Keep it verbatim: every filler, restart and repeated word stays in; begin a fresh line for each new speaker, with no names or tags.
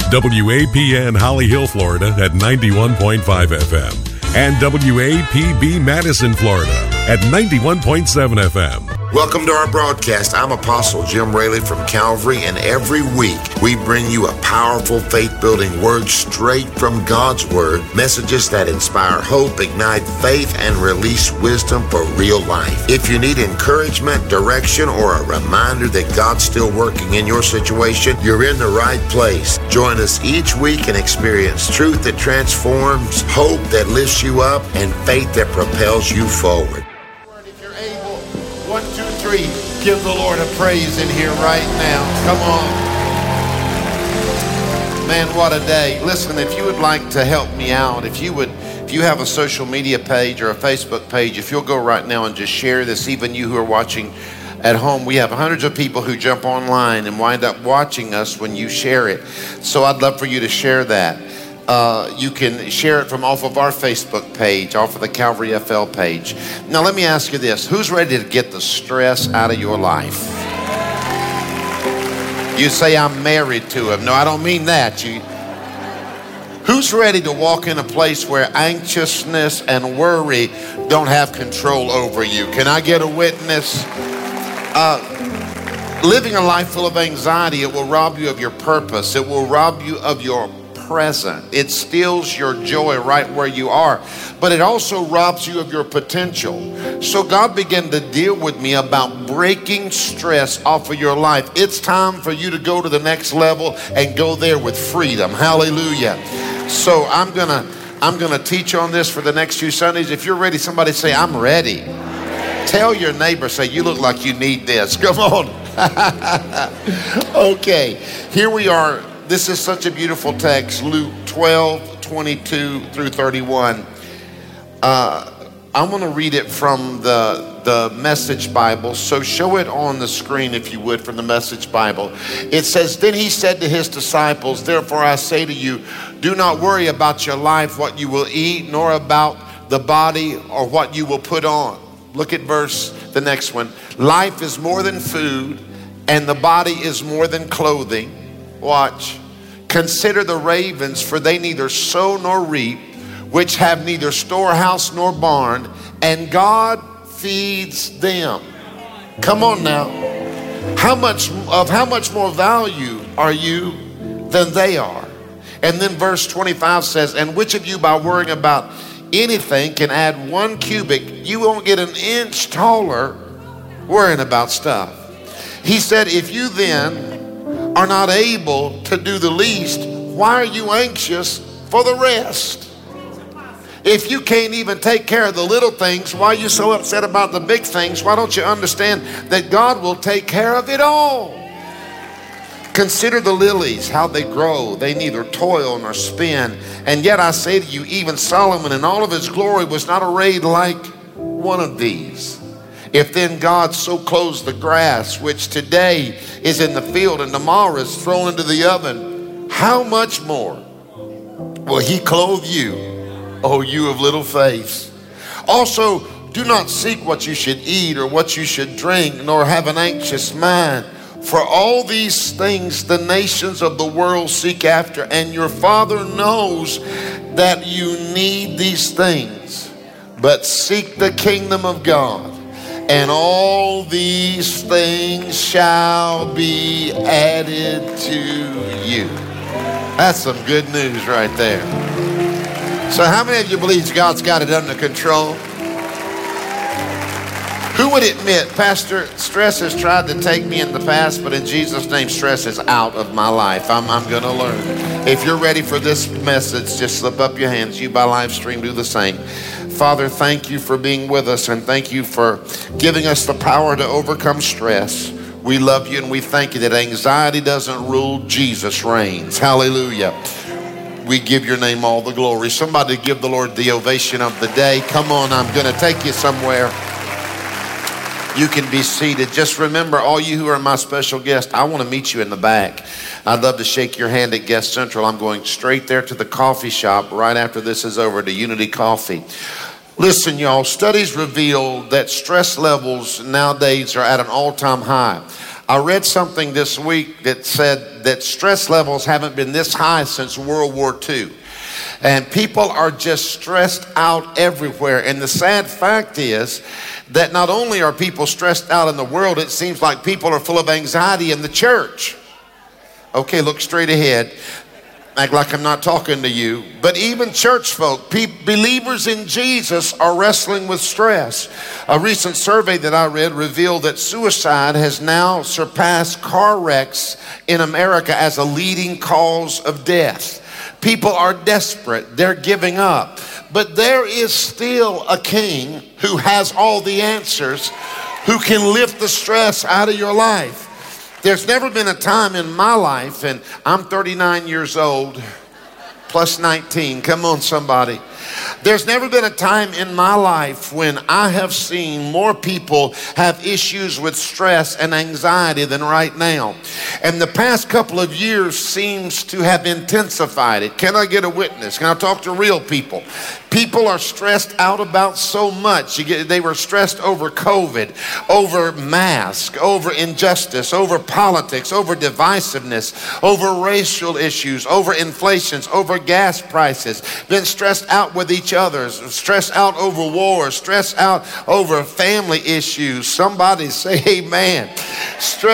W A P N Holly Hill, Florida at ninety-one point five F M and W A P B Madison, Florida at ninety-one point seven F M.
Welcome to our broadcast. I'm Apostle Jim Raley from Calvary, and every week we bring you a powerful faith-building word straight from God's Word, messages that inspire hope, ignite faith, and release wisdom for real life. If you need encouragement, direction, or a reminder that God's still working in your situation, you're in the right place. Join us each week and experience truth that transforms, hope that lifts you up, and faith that propels you forward.
If you're able, one, two, three, give the Lord a praise in here right now. Come on. Man, what a day. Listen, if you would like to help me out, if you would, if you have a social media page or a Facebook page, if you'll go right now and just share this, even you who are watching at home, we have hundreds of people who jump online and wind up watching us when you share it. So I'd love for you to share that. Uh, you can share it from off of our Facebook page, off of the Calvary F L page. Now let me ask you this. Who's ready to get the stress out of your life? You say, I'm married to him. No, I don't mean that. You, who's ready to walk in a place where anxiousness and worry don't have control over you? Can I get a witness? Uh, living a life full of anxiety, it will rob you of your purpose. It will rob you of your present. It steals your joy right where you are, but it also robs you of your potential. So God began to deal with me about breaking stress off of your life. It's time for you to go to the next level and go there with freedom. Hallelujah. So I'm gonna I'm gonna teach on this for the next few Sundays. If you're ready, somebody say, I'm ready. Tell your neighbor, say, you look like you need this. Come on. Okay, here we are. This is such a beautiful text, Luke twelve, twenty-two through thirty-one. Uh, I'm going to read it from the, the Message Bible. So show it on the screen, if you would, from the Message Bible. It says, then he said to his disciples, therefore I say to you, do not worry about your life, what you will eat, nor about the body or what you will put on. Look at verse, the next one. Life is more than food, and the body is more than clothing. Watch. Consider the ravens, for they neither sow nor reap, which have neither storehouse nor barn, and God feeds them. Come on now. How much of how much more value are you than they are? And then verse twenty-five says, and which of you by worrying about anything can add one cubit? You won't get an inch taller worrying about stuff. He said, if you then are not able to do the least, why are you anxious for the rest? If you can't even take care of the little things, why are you so upset about the big things? Why don't you understand that God will take care of it all? Consider the lilies, how they grow. They neither toil nor spin. And yet I say to you, even Solomon in all of his glory was not arrayed like one of these. If then God so clothes the grass, which today is in the field and tomorrow is thrown into the oven, how much more will he clothe you, O you of little faith? Also, do not seek what you should eat or what you should drink, nor have an anxious mind. For all these things the nations of the world seek after, and your Father knows that you need these things. But seek the kingdom of God, and all these things shall be added to you. That's some good news right there. So how many of you believe God's got it under control? Who would admit, Pastor, stress has tried to take me in the past, but in Jesus' name, stress is out of my life. I'm, I'm going to learn. If you're ready for this message, just slip up your hands. You by live stream, do the same. Father, thank you for being with us, and thank you for giving us the power to overcome stress. We love you, and we thank you that anxiety doesn't rule, Jesus reigns. Hallelujah. We give your name all the glory. Somebody give the Lord the ovation of the day. Come on, I'm going to take you somewhere. You can be seated. Just remember, all you who are my special guest, I want to meet you in the back. I'd love to shake your hand at Guest Central. I'm going straight there to the coffee shop right after this is over, to Unity Coffee. Listen, y'all, studies reveal that stress levels nowadays are at an all-time high. I read something this week that said that, that stress levels haven't been this high since World War Two. And people are just stressed out everywhere. And the sad fact is that not only are people stressed out in the world, it seems like people are full of anxiety in the church. Okay, look straight ahead. Act like I'm not talking to you. But even church folk, pe- believers in Jesus are wrestling with stress. A recent survey that I read revealed that suicide has now surpassed car wrecks in America as a leading cause of death. People are desperate. They're giving up. But there is still a king who has all the answers, who can lift the stress out of your life. There's never been a time in my life, and I'm thirty-nine years old, plus nineteen. Come on, somebody. There's never been a time in my life when I have seen more people have issues with stress and anxiety than right now. And the past couple of years seems to have intensified it. Can I get a witness? Can I talk to real people? People are stressed out about so much. You get, they were stressed over COVID, over masks, over injustice, over politics, over divisiveness, over racial issues, over inflations, over gas prices. Been stressed out with each other, stressed out over war, stressed out over family issues. Somebody say amen. Stress